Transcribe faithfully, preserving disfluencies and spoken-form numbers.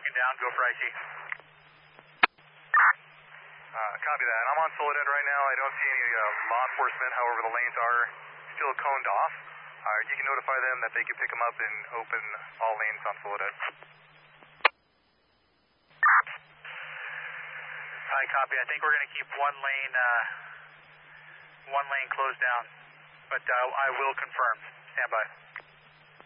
looking down. Go for I C. Uh, copy that. I'm on Soledad right now. I don't see any uh, law enforcement. However, the lanes are still coned off. Uh, you can notify them that they can pick them up and open all lanes on Soledad. I copy. I think we're going to keep one lane, uh, one lane closed down, but uh, I will confirm. Stand by.